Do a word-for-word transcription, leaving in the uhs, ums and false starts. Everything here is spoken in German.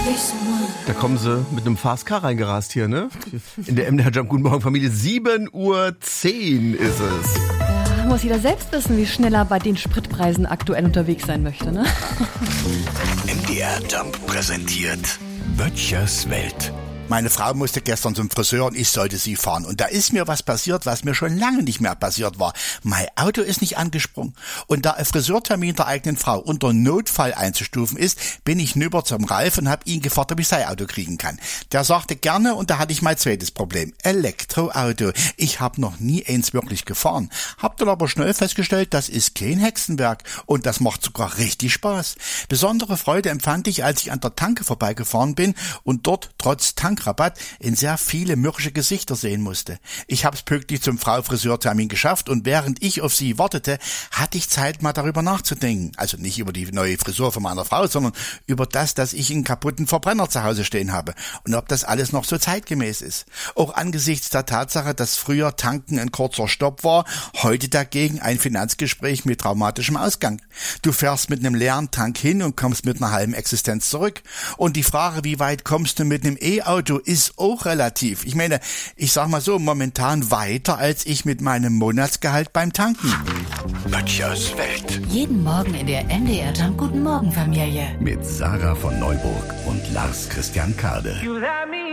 Da kommen sie mit einem Fast Car reingerast hier, ne? In der M D R Jump Guten Morgen Familie. sieben Uhr zehn ist es. Ja, muss jeder selbst wissen, wie schnell er bei den Spritpreisen aktuell unterwegs sein möchte, ne? M D R Jump präsentiert Böttchers Welt. Meine Frau musste gestern zum Friseur und ich sollte sie fahren. Und da ist mir was passiert, was mir schon lange nicht mehr passiert war. Mein Auto ist nicht angesprungen. Und da ein Friseurtermin der eigenen Frau unter Notfall einzustufen ist, bin ich nüber zum Ralf und habe ihn gefragt, ob ich sein Auto kriegen kann. Der sagte gerne und da hatte ich mein zweites Problem. Elektroauto. Ich habe noch nie eins wirklich gefahren. Hab dann aber schnell festgestellt, das ist kein Hexenwerk. Und das macht sogar richtig Spaß. Besondere Freude empfand ich, als ich an der Tanke vorbeigefahren bin und dort trotz Tank Rabatt in sehr viele mürrische Gesichter sehen musste. Ich hab's pünktlich zum Frau-Friseurtermin geschafft und während ich auf sie wartete, hatte ich Zeit, mal darüber nachzudenken. Also nicht über die neue Frisur von meiner Frau, sondern über das, dass ich einen kaputten Verbrenner zu Hause stehen habe und ob das alles noch so zeitgemäß ist. Auch angesichts der Tatsache, dass früher Tanken ein kurzer Stopp war, heute dagegen ein Finanzgespräch mit traumatischem Ausgang. Du fährst mit einem leeren Tank hin und kommst mit einer halben Existenz zurück. Und die Frage, wie weit kommst du mit einem E-Auto, ist auch relativ. Ich meine, ich sag mal so, momentan weiter als ich mit meinem Monatsgehalt beim Tanken. Böttchers Welt. Jeden Morgen in der M D R Jump Guten Morgen Familie. Mit Sarah von Neuburg und Lars Christian Kade.